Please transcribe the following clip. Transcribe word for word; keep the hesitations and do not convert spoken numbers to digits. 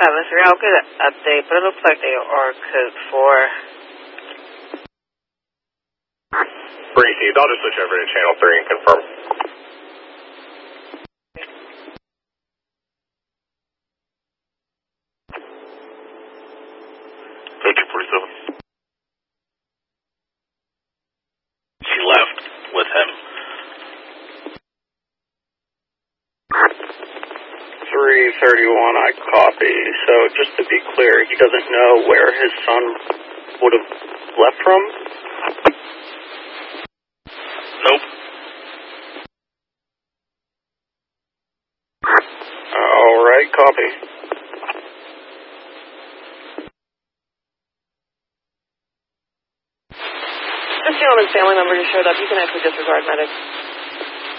seven three, I'll get an update, but it looks like they are code four. Received. I'll just switch over to channel three and confirm. two forty-seven. She left with him. three thirty-one, I copy. So just to be clear, he doesn't know where his son would have left from? Nope. Alright, copy. This gentleman's family member just showed up. You can actually disregard medics.